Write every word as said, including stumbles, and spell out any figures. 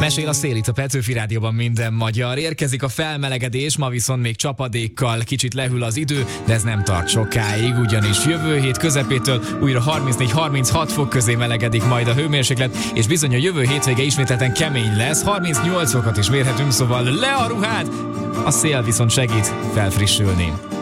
Mesél a szél itt a Petőfi Rádióban minden magyar. Érkezik a felmelegedés, ma viszont még csapadékkal kicsit lehűl az idő, de ez nem tart sokáig, ugyanis jövő hét közepétől újra harmincnégy-harminchat fok közé melegedik majd a hőmérséklet, és bizony a jövő hétvége ismételten kemény lesz, harmincnyolc fokot is mérhetünk, szóval le a ruhát, a szél viszont segít felfrissülni.